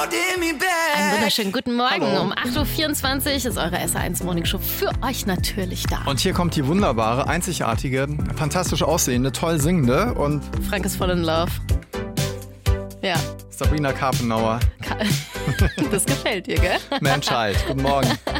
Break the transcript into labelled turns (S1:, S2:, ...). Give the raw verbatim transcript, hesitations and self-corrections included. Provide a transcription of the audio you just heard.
S1: Einen wunderschönen guten Morgen.
S2: Hallo.
S1: Um acht Uhr vierundzwanzig ist eure S eins Morning Show für euch natürlich da.
S2: Und hier kommt die wunderbare, einzigartige, fantastisch aussehende, toll singende und
S1: Frank ist voll in love. Ja.
S2: Sabrina Karpenauer.
S1: Das gefällt dir, gell?
S2: Man Child. Guten Morgen.